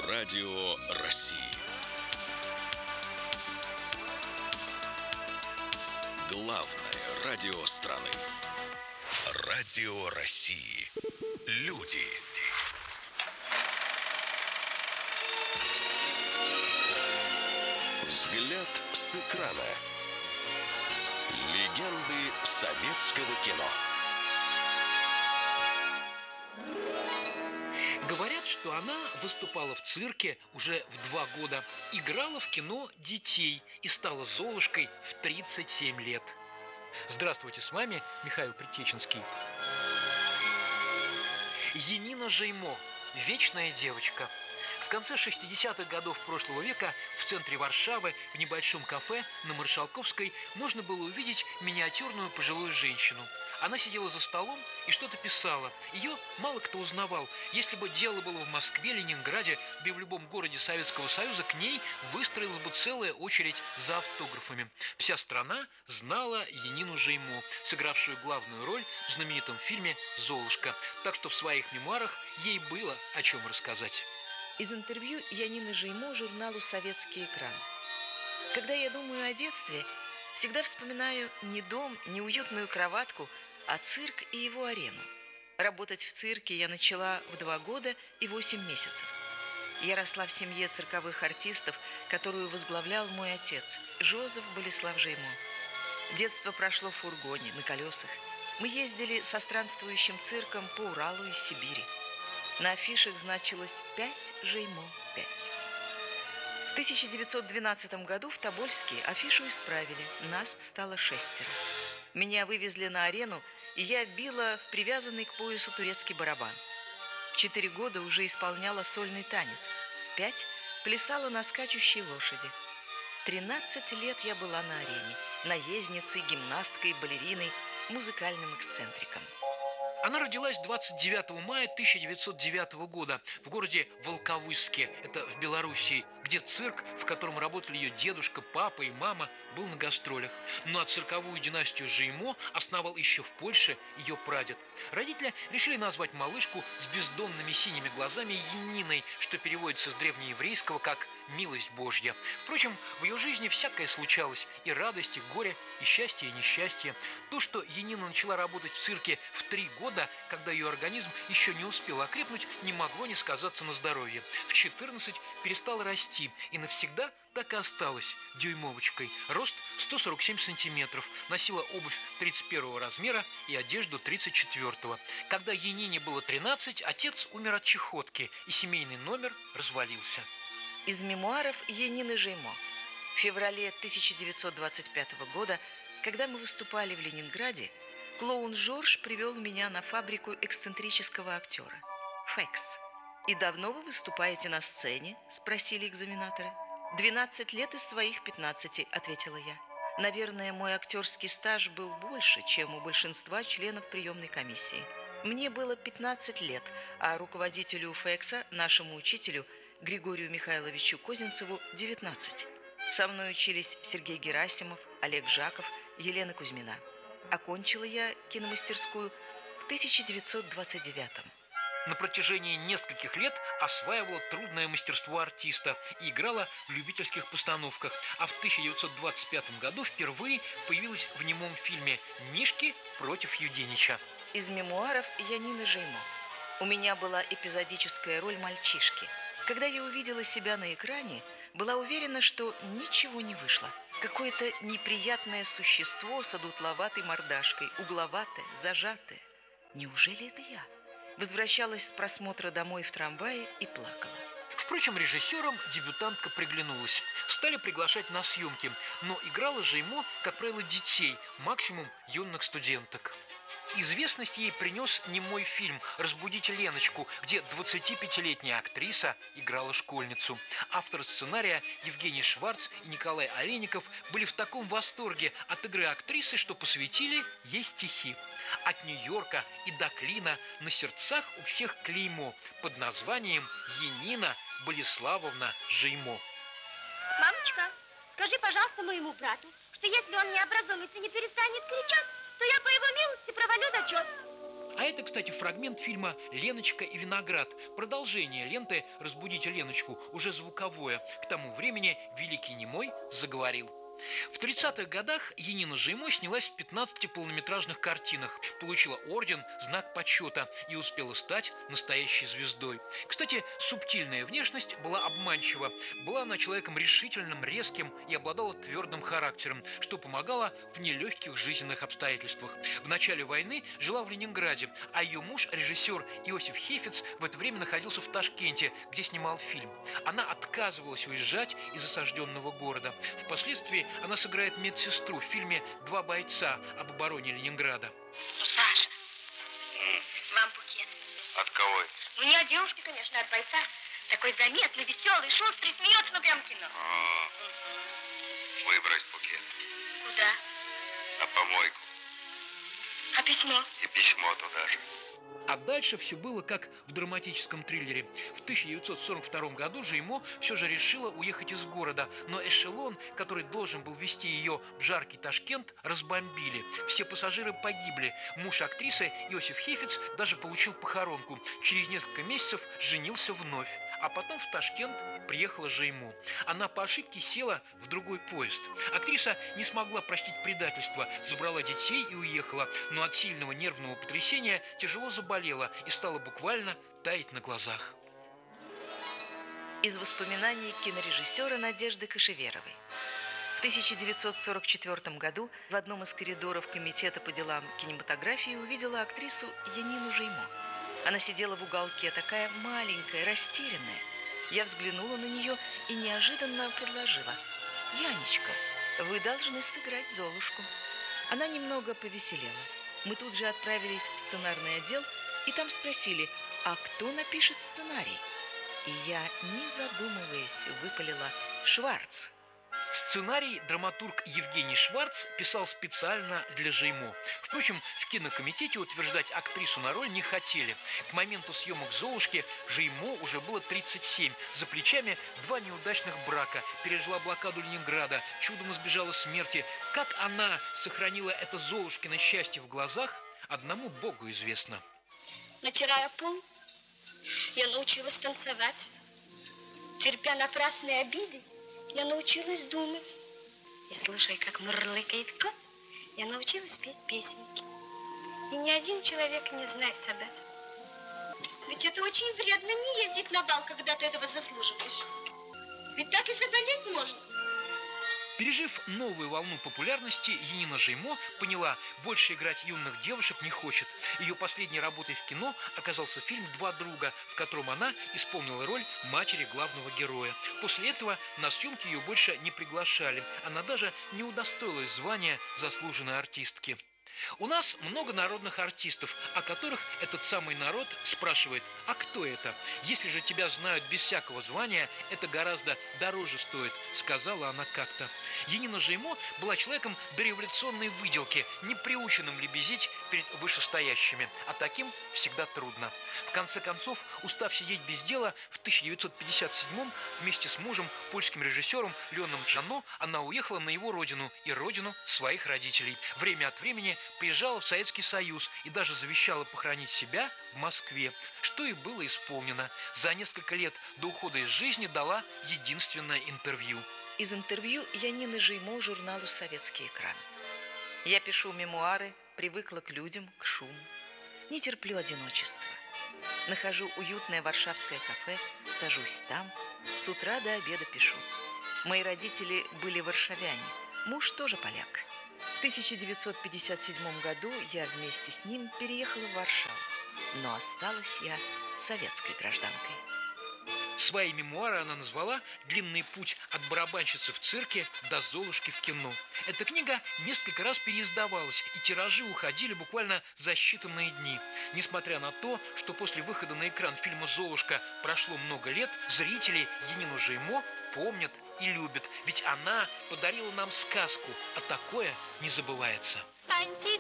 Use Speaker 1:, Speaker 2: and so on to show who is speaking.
Speaker 1: Радио России. Главное радио страны. Радио России. Люди. Взгляд с экрана. Легенды советского кино.
Speaker 2: Говорят, что она выступала в цирке уже в 2 года, играла в кино детей и стала Золушкой в 37 лет. Здравствуйте, с вами Михаил Притеченский. Янина Жеймо. Вечная девочка. В конце 60-х годов прошлого века в центре Варшавы, в небольшом кафе на Маршалковской, можно было увидеть миниатюрную пожилую женщину. Она сидела за столом и что-то писала. Ее мало кто узнавал. Если бы дело было в Москве, Ленинграде, да и в любом городе Советского Союза, к ней выстроилась бы целая очередь за автографами. Вся страна знала Янину Жеймо, сыгравшую главную роль в знаменитом фильме «Золушка». Так что в своих мемуарах ей было о чем рассказать.
Speaker 3: Из интервью Янины Жеймо журналу «Советский экран». Когда я думаю о детстве, всегда вспоминаю не дом, не уютную кроватку, а цирк и его арену. Работать в цирке я начала в 2 года и 8 месяцев. Я росла в семье цирковых артистов, которую возглавлял мой отец, Жозеф Болеслав Жеймо. Детство прошло в фургоне, на колесах. Мы ездили со странствующим цирком по Уралу и Сибири. На афишах значилось 5 Жеймо 5. В 1912 году в Тобольске афишу исправили. Нас стало 6. Меня вывезли на арену, и я била в привязанный к поясу турецкий барабан. В 4 года уже исполняла сольный танец. В 5 плясала на скачущей лошади. 13 лет я была на арене. Наездницей, гимнасткой, балериной, музыкальным эксцентриком.
Speaker 2: Она родилась 29 мая 1909 года в городе Волковыске, это в Белоруссии, где цирк, в котором работали ее дедушка, папа и мама, был на гастролях. Ну а цирковую династию Жеймо основал еще в Польше ее прадед. Родители решили назвать малышку с бездонными синими глазами Яниной, что переводится с древнееврейского как «милость Божья». Впрочем, в ее жизни всякое случалось: и радость, и горе, и счастье, и несчастье. То, что Янина начала работать в цирке в 3 года, когда ее организм еще не успел окрепнуть, не могло не сказаться на здоровье. В 14 перестала расти и навсегда так и осталась дюймовочкой. Рост 147 сантиметров, носила обувь 31 размера и одежду 34. Когда Янине было 13, отец умер от чахотки, и семейный номер развалился.
Speaker 3: Из мемуаров Янины Жеймо. В феврале 1925 года, когда мы выступали в Ленинграде, клоун Жорж привел меня на фабрику эксцентрического актера «Фекс». «И давно вы выступаете на сцене?» – спросили экзаменаторы. 12 лет из своих 15, ответила я. Наверное, мой актерский стаж был больше, чем у большинства членов приемной комиссии. Мне было 15 лет, а руководителю Фекса, нашему учителю, Григорию Михайловичу Козинцеву, 19. Со мной учились Сергей Герасимов, Олег Жаков, Елена Кузьмина. Окончила я киномастерскую в 1929.
Speaker 2: На протяжении нескольких лет осваивала трудное мастерство артиста и играла в любительских постановках. А в 1925 году впервые появилась в немом фильме «Мишки против Юденича».
Speaker 3: Из мемуаров Янины Жеймо. У меня была эпизодическая роль мальчишки. Когда я увидела себя на экране, была уверена, что ничего не вышло. Какое-то неприятное существо с одутловатой мордашкой, угловатое, зажатое. Неужели это я? Возвращалась с просмотра домой в трамвае и плакала.
Speaker 2: Впрочем, режиссерам дебютантка приглянулась. Стали приглашать на съемки, но играла Жеймо, как правило, детей, максимум юных студенток. Известность ей принес немой фильм «Разбудите Леночку», где 25-летняя актриса играла школьницу. Авторы сценария Евгений Шварц и Николай Олейников были в таком восторге от игры актрисы, что посвятили ей стихи. От Нью-Йорка и до Клина на сердцах у всех клеймо под названием «Янина Болеславовна Жеймо».
Speaker 4: Мамочка, скажи, пожалуйста, моему брату, что если он не образумится, не перестанет кричать, то я по его милости провалю зачет.
Speaker 2: А это, кстати, фрагмент фильма «Леночка и виноград». Продолжение ленты «Разбудите Леночку», уже звуковое. К тому времени великий немой заговорил. В 30-х годах Янина Жеймо снялась в 15 полнометражных картинах, получила орден, знак почета и успела стать настоящей звездой. Кстати, субтильная внешность была обманчива. Была она человеком решительным, резким и обладала твердым характером, что помогало в нелегких жизненных обстоятельствах. В начале войны жила в Ленинграде, а ее муж, режиссер Иосиф Хефец, в это время находился в Ташкенте, где снимал фильм. Она отказывалась уезжать из осажденного города. Впоследствии она сыграет медсестру в фильме «Два бойца» об обороне Ленинграда.
Speaker 4: Ну, Саша, вам букет.
Speaker 5: От кого это?
Speaker 4: Ну, не от девушки, конечно, а от бойца. Такой заметный, веселый, шустрый, смеется, ну, прям кино.
Speaker 5: Выбрось букет.
Speaker 4: Куда?
Speaker 5: На помойку.
Speaker 4: А письмо?
Speaker 5: И письмо туда же.
Speaker 2: А дальше все было как в драматическом триллере. В 1942 году Жеймо все же решила уехать из города, но эшелон, который должен был везти ее в жаркий Ташкент, разбомбили. Все пассажиры погибли. Муж актрисы Иосиф Хефец даже получил похоронку. Через несколько месяцев женился вновь. А потом в Ташкент приехала Жеймо. Она по ошибке села в другой поезд. Актриса не смогла простить предательство, забрала детей и уехала, но от сильного нервного потрясения тяжело заболела и стала буквально таять на глазах.
Speaker 3: Из воспоминаний кинорежиссера Надежды Кошеверовой. В 1944 году в одном из коридоров Комитета по делам кинематографии увидела актрису Янину Жеймо. Она сидела в уголке, такая маленькая, растерянная. Я взглянула на нее и неожиданно предложила: «Янечка, вы должны сыграть Золушку». Она немного повеселела. Мы тут же отправились в сценарный отдел и там спросили: «А кто напишет сценарий?» И я, не задумываясь, выпалила: «Шварц».
Speaker 2: Сценарий драматург Евгений Шварц писал специально для Жеймо. Впрочем, в кинокомитете утверждать актрису на роль не хотели. К моменту съемок «Золушки» Жеймо уже было 37, за плечами 2 неудачных брака, пережила блокаду Ленинграда, чудом избежала смерти. Как она сохранила это Золушкино счастье в глазах, одному Богу известно.
Speaker 4: Натирая пол, я научилась танцевать. Терпя напрасные обиды, я научилась думать. И слушая, как мурлыкает кот, я научилась петь песенки. И ни один человек не знает об этом. Ведь это очень вредно не ездить на бал, когда ты этого заслуживаешь. Ведь так и заболеть можно.
Speaker 2: Пережив новую волну популярности, Янина Жеймо поняла, больше играть юных девушек не хочет. Ее последней работой в кино оказался фильм «Два друга», в котором она исполнила роль матери главного героя. После этого на съемки ее больше не приглашали. Она даже не удостоилась звания заслуженной артистки. У нас много народных артистов, о которых этот самый народ спрашивает: а кто это? Если же тебя знают без всякого звания, это гораздо дороже стоит, сказала она как-то. Янина Жеймо была человеком дореволюционной выделки, не приученным лебезить перед вышестоящими, а таким всегда трудно. В конце концов, устав сидеть без дела, в 1957-м вместе с мужем, польским режиссером Леоном Джано, она уехала на его родину и родину своих родителей. Время от времени приезжала в Советский Союз и даже завещала похоронить себя в Москве, что и было исполнено. За несколько лет до ухода из жизни дала единственное интервью.
Speaker 3: Из интервью Янины Жеймо журналу «Советский экран». Я пишу мемуары, привыкла к людям, к шуму. Не терплю одиночества. Нахожу уютное варшавское кафе, сажусь там, с утра до обеда пишу. Мои родители были варшавяне, муж тоже поляк. В 1957 году я вместе с ним переехала в Варшаву, но осталась я советской гражданкой.
Speaker 2: Свои мемуары она назвала «Длинный путь от барабанщицы в цирке до Золушки в кино». Эта книга несколько раз переиздавалась, и тиражи уходили буквально за считанные дни. Несмотря на то, что после выхода на экран фильма «Золушка» прошло много лет, зрители Янину Жеймо помнят и любят, ведь она подарила нам сказку, а такое не забывается.